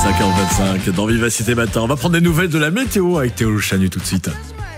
5h25 dans Vivacité Matin. On va prendre des nouvelles de la météo avec Théo Chanu tout de suite.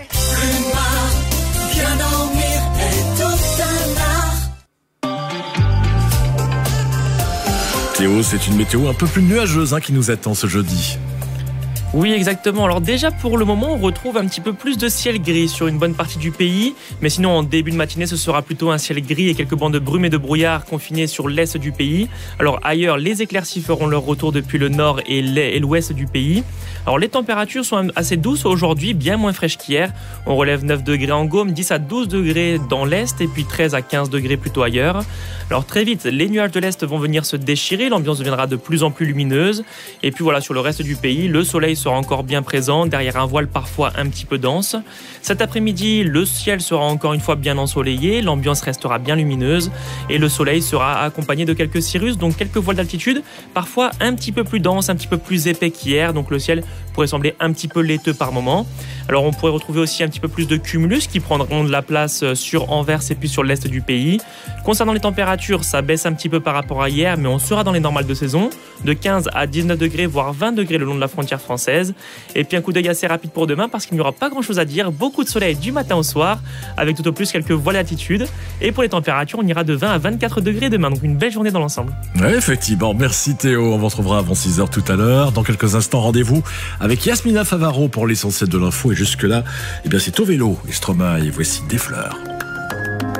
Théo, c'est une météo un peu plus nuageuse qui nous attend ce jeudi. Oui, exactement. Alors déjà, pour le moment, on retrouve un petit peu plus de ciel gris sur une bonne partie du pays. Mais sinon, en début de matinée, ce sera plutôt un ciel gris et quelques bancs de brume et de brouillard confinés sur l'est du pays. Alors ailleurs, les éclaircies feront leur retour depuis le nord et l'ouest du pays. Alors les températures sont assez douces aujourd'hui, bien moins fraîches qu'hier. On relève 9 degrés en Gaume, 10 à 12 degrés dans l'est et puis 13 à 15 degrés plutôt ailleurs. Alors très vite, les nuages de l'est vont venir se déchirer, l'ambiance deviendra de plus en plus lumineuse. Et puis voilà, sur le reste du pays, le soleil sera encore bien présent, derrière un voile parfois un petit peu dense. Cet après-midi, le ciel sera encore une fois bien ensoleillé, l'ambiance restera bien lumineuse et le soleil sera accompagné de quelques cirrus, donc quelques voiles d'altitude, parfois un petit peu plus denses, un petit peu plus épais qu'hier, donc le ciel pourrait sembler un petit peu laiteux par moment. Alors on pourrait retrouver aussi un petit peu plus de cumulus qui prendront de la place sur Anvers et puis sur l'est du pays. Concernant les températures, ça baisse un petit peu par rapport à hier, mais on sera dans les normales de saison, de 15 à 19 degrés, voire 20 degrés le long de la frontière française. Et puis un coup d'œil assez rapide pour demain parce qu'il n'y aura pas grand chose à dire, beaucoup de soleil du matin au soir, avec tout au plus quelques voiles d'altitude. Et pour les températures, on ira de 20 à 24 degrés demain, donc une belle journée dans l'ensemble. Oui, effectivement, merci Théo, on vous retrouvera avant 6h tout à l'heure. Dans quelques instants, rendez-vous avec Yasmina Favaro pour l'essentiel de l'info. Et jusque-là, c'est au vélo et Stromae, et voici des fleurs.